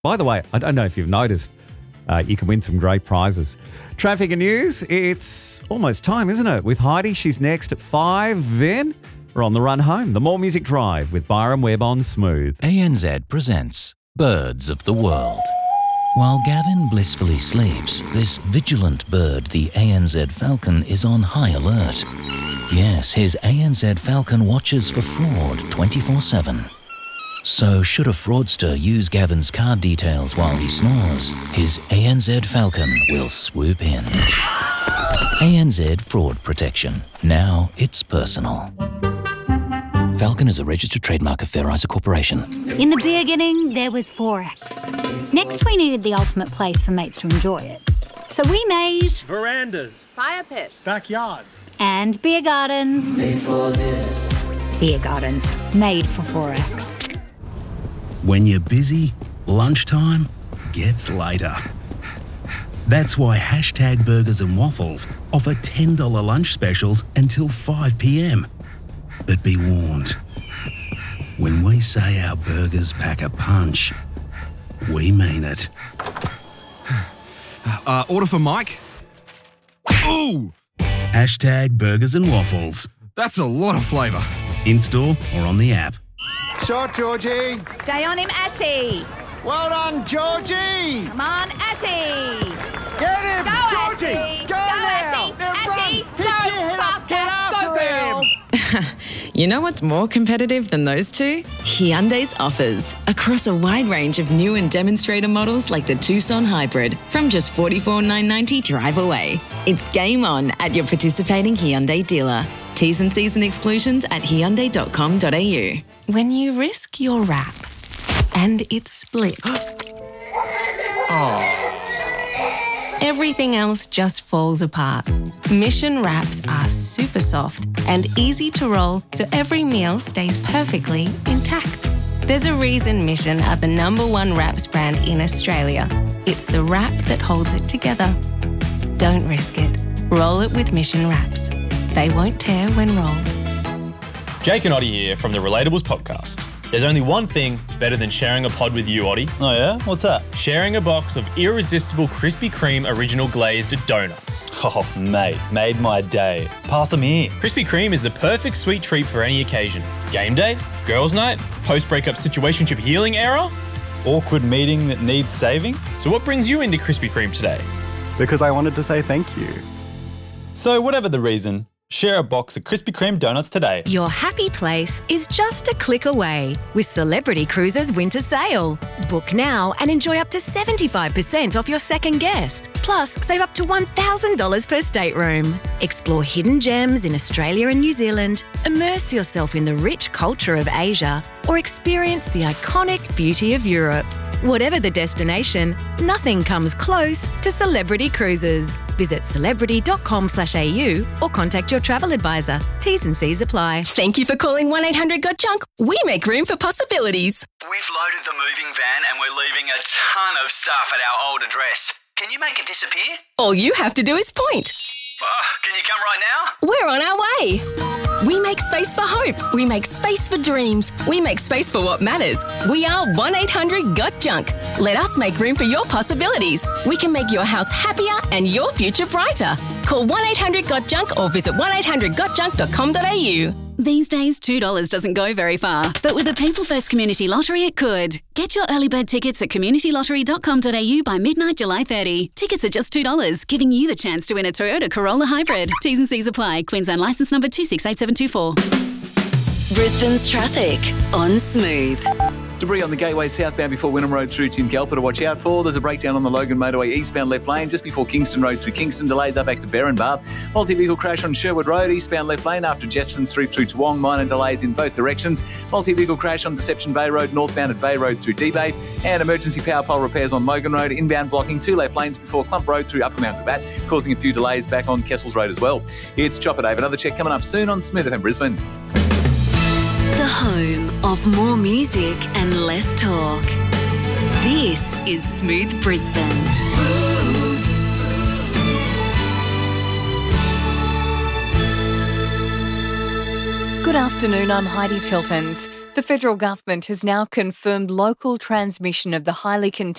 By the way, I don't know if you've noticed, you can win some great prizes. Traffic and news, it's almost time, isn't it? With Heidi, she's next at 5. Then we're on the run home. The More Music Drive with Byron Webb on Smooth. ANZ presents Birds of the World. While Gavin blissfully sleeps, this vigilant bird, the ANZ falcon, is on high alert. Yes, his ANZ falcon watches for fraud 24/7. So should a fraudster use Gavin's card details while he snores, his ANZ falcon will swoop in. ANZ Fraud Protection. Now it's personal. Falcon is a registered trademark of Fair Isa Corporation. In the beginning, there was Forex. Next, we needed the ultimate place for mates to enjoy it. So we made verandas, fire pits, backyards, and beer gardens. Made for this. Beer gardens, made for Forex. When you're busy, lunchtime gets later. That's why Hashtag Burgers and Waffles offer $10 lunch specials until 5 p.m. But be warned, when we say our burgers pack a punch, we mean it. Order for Mike. Ooh! Hashtag Burgers and Waffles. That's a lot of flavour. In-store or on the app. Shot, Georgie. Stay on him, Ashy. Well done, Georgie. Come on, Ashy. Get him, Go, Georgie. Ashy. Go Go, now. Ashy. Now Ashy, run. go Pick your head up. faster. Get after Go, girl. him. You know what's more competitive than those two? Hyundai's offers. Across a wide range of new and demonstrator models like the Tucson Hybrid from just $44,990 drive away. It's game on at your participating Hyundai dealer. T's and C's and exclusions at hyundai.com.au. When you risk your wrap and it splits, everything else just falls apart. Mission wraps are super soft and easy to roll so every meal stays perfectly intact. There's a reason Mission are the #1 wraps brand in Australia. It's the wrap that holds it together. Don't risk it. Roll it with Mission wraps. They won't tear when rolled. Jake and Oddie here from the Relatables podcast. There's only one thing better than sharing a pod with you, Oddie. Oh yeah? What's that? Sharing a box of irresistible Krispy Kreme original glazed donuts. Oh, mate, made my day. Pass them here. Krispy Kreme is the perfect sweet treat for any occasion. Game day, girls' night, post-breakup situationship healing era. Awkward meeting that needs saving? So what brings you into Krispy Kreme today? Because I wanted to say thank you. So whatever the reason, share a box of Krispy Kreme donuts today. Your happy place is just a click away with Celebrity Cruises Winter Sale. Book now and enjoy up to 75% off your second guest. Plus, save up to $1,000 per stateroom. Explore hidden gems in Australia and New Zealand, immerse yourself in the rich culture of Asia, or experience the iconic beauty of Europe. Whatever the destination, nothing comes close to Celebrity Cruises. Visit celebrity.com/au or contact your travel advisor. T's and C's apply. Thank you for calling 1-800-GOT-JUNK. We make room for possibilities. We've loaded the moving van and we're leaving a ton of stuff at our old address. Can you make it disappear? All you have to do is point. Can you come right now? We're on our way. We make space for hope. We make space for dreams. We make space for what matters. We are 1-800-GOT-JUNK. Let us make room for your possibilities. We can make your house happier and your future brighter. Call 1-800-GOT-JUNK or visit 1-800-GOTJUNK.com.au. These days, $2 doesn't go very far, but with the People First Community Lottery, it could. Get your early bird tickets at communitylottery.com.au by midnight July 30. Tickets are just $2, giving you the chance to win a Toyota Corolla Hybrid. T's and C's apply. Queensland licence number 268724. Brisbane's traffic on Smooth. Debris on the Gateway southbound before Wynnum Road through Tingalpa to watch out for. There's a breakdown on the Logan Motorway eastbound left lane just before Kingston Road through Kingston. Delays up back to Berrinbar. Multi-vehicle crash on Sherwood Road eastbound left lane after Jefferson Street through Toowong. Minor delays in both directions. Multi-vehicle crash on Deception Bay Road northbound at Bay Road through D-Bay. And emergency power pole repairs on Logan Road inbound blocking 2 left lanes before Clump Road through Upper Mount Gravatt, causing a few delays back on Kessels Road as well. It's Chopper Dave. Another check coming up soon on Smith FM Brisbane. The home of more music and less talk. This is Smooth Brisbane. Good afternoon, I'm Heidi Tiltons. The federal government has now confirmed local transmission of the highly contagious